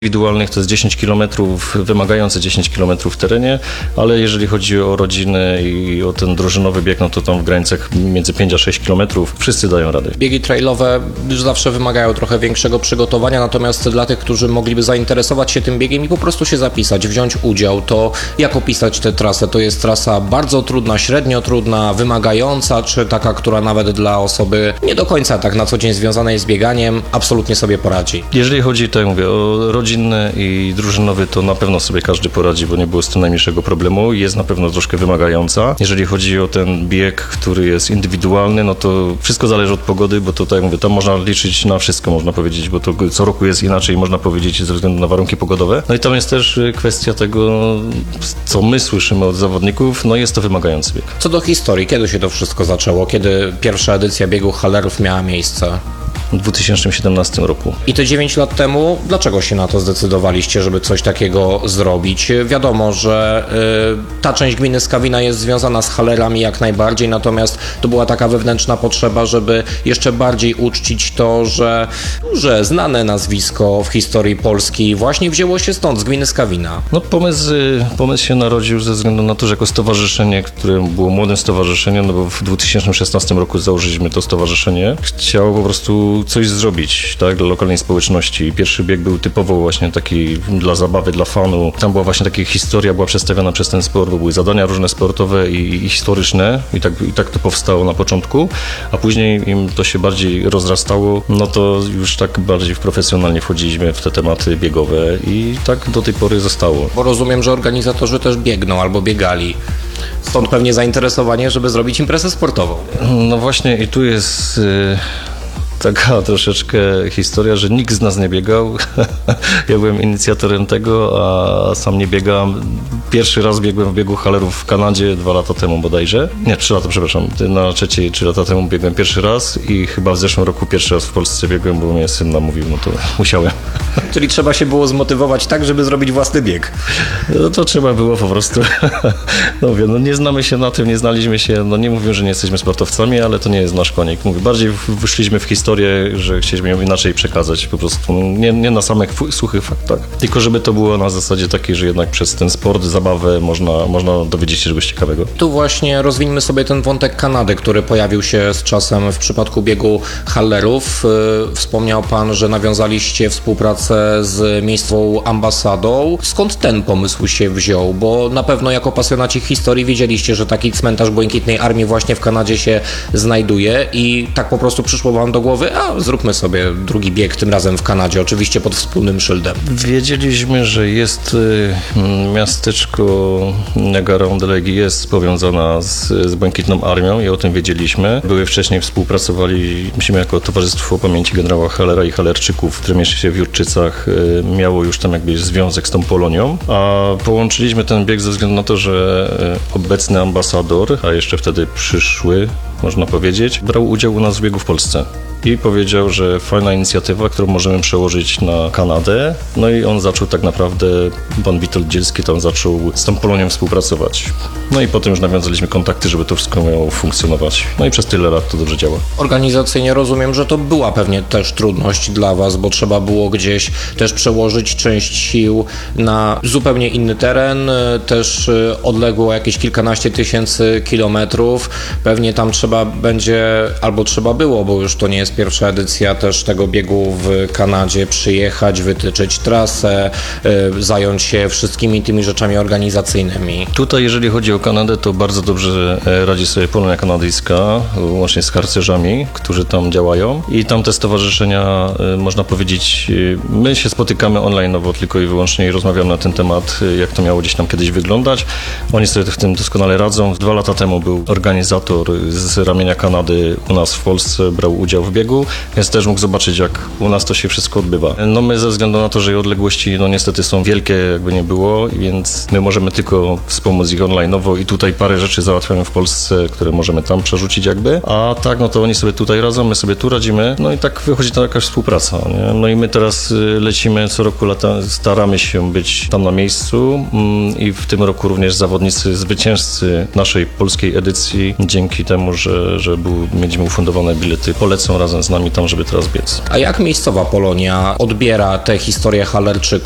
Indywidualnych to jest 10 km, wymagające 10 km w terenie, ale jeżeli chodzi o rodzinę i o ten drużynowy bieg, no to tam w granicach między 5 a 6 km wszyscy dają radę. Biegi trailowe już zawsze wymagają trochę większego przygotowania, natomiast dla tych, którzy mogliby zainteresować się tym biegiem i po prostu się zapisać, wziąć udział, to jak opisać tę trasę? To jest trasa bardzo trudna, średnio trudna, wymagająca, czy taka, która nawet dla osoby nie do końca tak na co dzień związanej z bieganiem absolutnie sobie poradzi? Jeżeli chodzi, tak jak mówię, o rodzinny i drużynowy, to na pewno sobie każdy poradzi, bo nie było z tym najmniejszego problemu. Jest na pewno troszkę wymagająca. Jeżeli chodzi o ten bieg, który jest indywidualny, no to wszystko zależy od pogody, bo to, tak jak mówię, tam można liczyć na wszystko, można powiedzieć, bo to co roku jest inaczej, można powiedzieć, ze względu na warunki pogodowe. No i tam jest też kwestia tego, co my słyszymy od zawodników, no jest to wymagający bieg. Co do historii, kiedy się to wszystko zaczęło? Kiedy pierwsza edycja biegu Hallerów miała miejsce? W 2017 roku. I te 9 lat temu, dlaczego się na to zdecydowaliście, żeby coś takiego zrobić? Wiadomo, że ta część gminy Skawina jest związana z Hallerami jak najbardziej, natomiast to była taka wewnętrzna potrzeba, żeby jeszcze bardziej uczcić to, że duże, znane nazwisko w historii Polski właśnie wzięło się stąd, z gminy Skawina. No pomysł się narodził ze względu na to, że jako stowarzyszenie, które było młodym stowarzyszeniem, no bo w 2016 roku założyliśmy to stowarzyszenie, chciało po prostu coś zrobić, tak, dla lokalnej społeczności. Pierwszy bieg był typowo właśnie taki dla zabawy, dla fanu. Tam była właśnie taka historia, była przedstawiona przez ten sport, bo były zadania różne sportowe i historyczne i tak to powstało na początku, a później im to się bardziej rozrastało, no to już tak bardziej profesjonalnie wchodziliśmy w te tematy biegowe i tak do tej pory zostało. Bo rozumiem, że organizatorzy też biegną albo biegali. Stąd pewnie zainteresowanie, żeby zrobić imprezę sportową. No właśnie i tu jest taka troszeczkę historia, że nikt z nas nie biegał. Ja byłem inicjatorem tego, a sam nie biegam. Pierwszy raz biegłem w biegu Hallerów w Kanadzie 2 lata temu bodajże. Nie, 3 lata, przepraszam. Na trzeciej 3 lata temu biegłem pierwszy raz i chyba w zeszłym roku pierwszy raz w Polsce biegłem, bo mnie syn namówił, no to musiałem. Czyli trzeba się było zmotywować tak, żeby zrobić własny bieg. No to trzeba było po prostu. No mówię, no nie znamy się na tym, nie znaliśmy się, no nie mówię, że nie jesteśmy sportowcami, ale to nie jest nasz konik. Mówię, bardziej wyszliśmy w historię, że chcieliśmy ją inaczej przekazać, po prostu nie na samych suchych faktach, tylko żeby to było na zasadzie takiej, że jednak przez ten sport, zabawę można dowiedzieć się czegoś ciekawego. Tu właśnie rozwiniemy sobie ten wątek Kanady, który pojawił się z czasem w przypadku biegu Hallerów. Wspomniał Pan, że nawiązaliście współpracę z miejscową ambasadą. Skąd ten pomysł się wziął? Bo na pewno jako pasjonaci historii wiedzieliście, że taki cmentarz Błękitnej Armii właśnie w Kanadzie się znajduje i tak po prostu przyszło Wam do głowy, a zróbmy sobie drugi bieg, tym razem w Kanadzie, oczywiście pod wspólnym szyldem. Wiedzieliśmy, że jest miasteczko Niagara-on-the-Lake jest powiązana z Błękitną Armią i o tym wiedzieliśmy. Wcześniej współpracowaliśmy jako Towarzystwo Pamięci Generała Hallera i Hallerczyków, które mieści się w Jurczycach, miało już tam jakby związek z tą Polonią, a połączyliśmy ten bieg ze względu na to, że obecny ambasador, a jeszcze wtedy przyszły, można powiedzieć, brał udział u nas w biegu w Polsce. I powiedział, że fajna inicjatywa, którą możemy przełożyć na Kanadę. No i on zaczął tak naprawdę, pan Witold Dzielski tam zaczął z tą Polonią współpracować. No i potem już nawiązaliśmy kontakty, żeby to wszystko miało funkcjonować. No i przez tyle lat to dobrze działa. Organizacyjnie rozumiem, że to była pewnie też trudność dla Was, bo trzeba było gdzieś też przełożyć część sił na zupełnie inny teren, też odległo jakieś kilkanaście tysięcy kilometrów. Pewnie tam trzeba było, bo już to nie jest pierwsza edycja też tego biegu w Kanadzie, przyjechać, wytyczyć trasę, zająć się wszystkimi tymi rzeczami organizacyjnymi. Tutaj, jeżeli chodzi o Kanadę, to bardzo dobrze radzi sobie Polonia Kanadyjska, łącznie z harcerzami, którzy tam działają. I tam te stowarzyszenia, można powiedzieć, my się spotykamy online'owo tylko i wyłącznie i rozmawiamy na ten temat, jak to miało gdzieś tam kiedyś wyglądać. Oni sobie w tym doskonale radzą. 2 lata temu był organizator z ramienia Kanady u nas w Polsce, brał udział w biegu, więc też mógł zobaczyć, jak u nas to się wszystko odbywa. No my ze względu na to, że odległości no niestety są wielkie, jakby nie było, więc my możemy tylko wspomóc ich online'owo i tutaj parę rzeczy załatwiamy w Polsce, które możemy tam przerzucić jakby, a tak, no to oni sobie tutaj radzą, my sobie tu radzimy, no i tak wychodzi ta jakaś współpraca, nie? No i my teraz lecimy co roku, staramy się być tam na miejscu i w tym roku również zawodnicy zwycięzcy naszej polskiej edycji, dzięki temu, że mieliśmy ufundowane bilety, polecą razem z nami tam, żeby teraz biec. A jak miejscowa Polonia odbiera tę historię Hallerczyków?